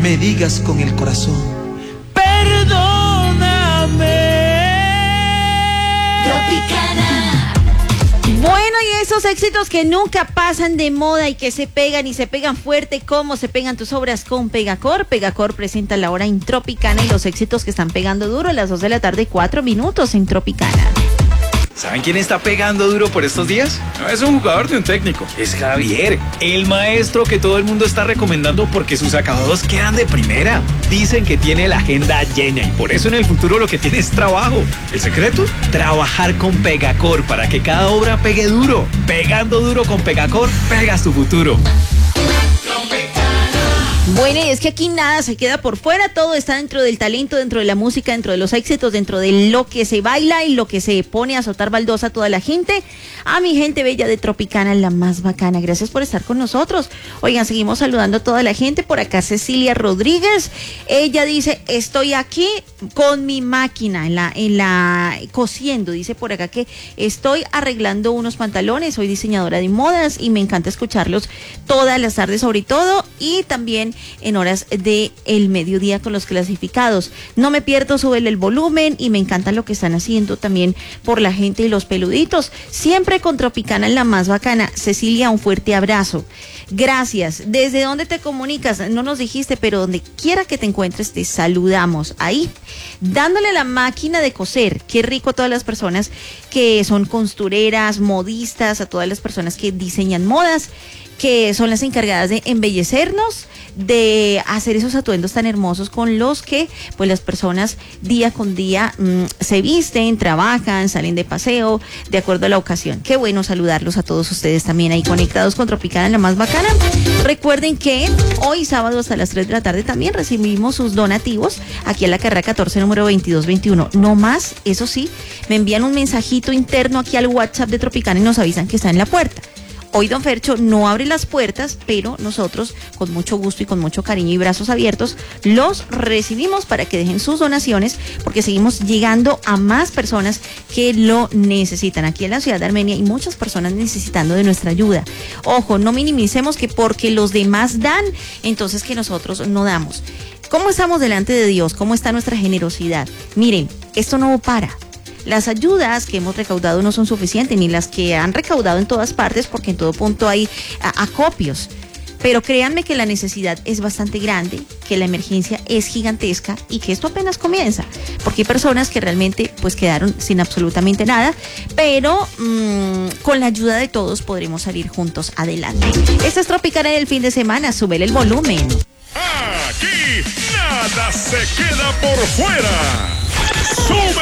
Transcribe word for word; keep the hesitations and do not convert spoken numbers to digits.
me digas con el corazón: perdóname. Tropicana. Bueno, y esos éxitos que nunca pasan de moda y que se pegan y se pegan fuerte, como se pegan tus obras con Pegacor. Pegacor presenta la hora en Tropicana y los éxitos que están pegando duro a las dos de la tarde, cuatro minutos en Tropicana. ¿Saben quién está pegando duro por estos días? No es un jugador de un técnico, es Javier, el maestro que todo el mundo está recomendando porque sus acabados quedan de primera. Dicen que tiene la agenda llena y por eso en el futuro lo que tiene es trabajo. ¿El secreto? Trabajar con Pegacor para que cada obra pegue duro. Pegando duro con Pegacor, pegas tu futuro. Bueno, y es que aquí nada se queda por fuera, todo está dentro del talento, dentro de la música, dentro de los éxitos, dentro de lo que se baila y lo que se pone a soltar baldosa a toda la gente. A mi gente bella de Tropicana, la más bacana, gracias por estar con nosotros. Oigan, seguimos saludando a toda la gente. Por acá Cecilia Rodríguez, ella dice: estoy aquí con mi máquina en la, en la cosiendo, dice por acá que estoy arreglando unos pantalones, soy diseñadora de modas y me encanta escucharlos todas las tardes sobre todo, y también en horas de el mediodía con los clasificados. No me pierdo, súbele el volumen y me encanta lo que están haciendo también por la gente y los peluditos. Siempre con Tropicana, la más bacana. Cecilia, un fuerte abrazo. Gracias. ¿Desde dónde te comunicas? No nos dijiste, pero donde quiera que te encuentres te saludamos. Ahí, dándole la máquina de coser. Qué rico a todas las personas que son costureras, modistas, a todas las personas que diseñan modas, que son las encargadas de embellecernos, de hacer esos atuendos tan hermosos con los que pues las personas día con día mmm, se visten, trabajan, salen de paseo, de acuerdo a la ocasión. Qué bueno saludarlos a todos ustedes también ahí conectados con Tropicana, la más bacana. Recuerden que hoy sábado hasta las tres de la tarde también recibimos sus donativos aquí a la carrera catorce, número veintidós veintiuno. No más, eso sí, me envían un mensajito interno aquí al WhatsApp de Tropicana y nos avisan que está en la puerta. Hoy don Fercho no abre las puertas, pero nosotros con mucho gusto y con mucho cariño y brazos abiertos los recibimos para que dejen sus donaciones, porque seguimos llegando a más personas que lo necesitan. Aquí en la ciudad de Armenia hay muchas personas necesitando de nuestra ayuda. Ojo, no minimicemos que porque los demás dan, entonces que nosotros no damos. ¿Cómo estamos delante de Dios? ¿Cómo está nuestra generosidad? Miren, esto no para. Las ayudas que hemos recaudado no son suficientes, ni las que han recaudado en todas partes, porque en todo punto hay a, acopios. Pero créanme que la necesidad es bastante grande, que la emergencia es gigantesca y que esto apenas comienza. Porque hay personas que realmente pues quedaron sin absolutamente nada, pero mmm, con la ayuda de todos podremos salir juntos adelante. Esto es Tropicana en el fin de semana, súbele el volumen. Aquí nada se queda por fuera. ¡Sube